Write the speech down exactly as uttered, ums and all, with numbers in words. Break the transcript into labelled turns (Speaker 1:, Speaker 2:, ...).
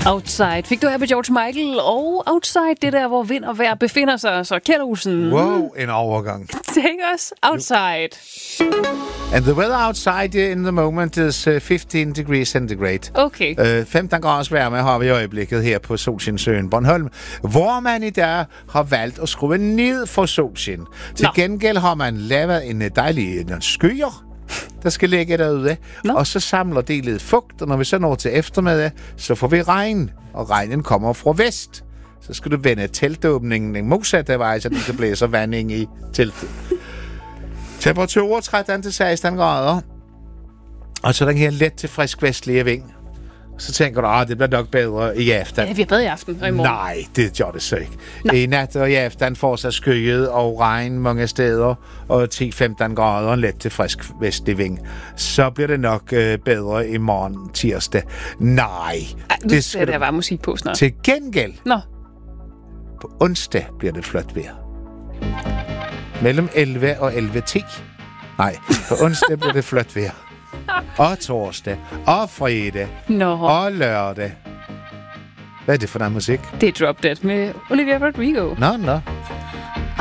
Speaker 1: Outside. Fik du her med George Michael og Outside, det der, hvor vind og vejr befinder sig. Så Kjeld Olsen.
Speaker 2: Wow, en overgang.
Speaker 1: Take us outside.
Speaker 2: And the weather outside in the moment is uh, fifteen degrees centigrade.
Speaker 1: Okay.
Speaker 2: Uh, femten graders varme har vi i øjeblikket her på Solskinsøen Bornholm, hvor man i dag har valgt at skrue ned for solskin. Til
Speaker 1: Nå.
Speaker 2: gengæld har man lavet en dejlig en skyer, der skal ligge derude,
Speaker 1: Nå.
Speaker 2: og så samler det lidt fugt, og når vi så når til eftermiddag, så får vi regn, og regnen kommer fra vest. Så skal du vende teltåbningen den modsatte vej, så den kan blæse vand ind i teltet. Temperaturer tretten til seksten grader, og så den her let til frisk vestlige vind. Så tænker du, at det bliver nok bedre i aften.
Speaker 1: Ja, vi har bedre i aften og i morgen.
Speaker 2: Nej, det gør det så ikke. Nej. I nat og i aften får sig skyet og regn mange steder, og ti til femten grader og let til frisk vestlig vind. Så bliver det nok øh, bedre i morgen tirsdag. Nej.
Speaker 1: Ej, du
Speaker 2: det
Speaker 1: skal der bare musik på snart.
Speaker 2: Til gengæld,
Speaker 1: Nå.
Speaker 2: på onsdag bliver det flot vejr. Mellem elleve og elleve ti. Nej, på onsdag bliver det flot vejr. Og torsdag, og fredag,
Speaker 1: Nå.
Speaker 2: og lørdag. Hvad er det for noget musik?
Speaker 1: Det er Drop Dead med Olivia Rodrigo.
Speaker 2: Nå, nå.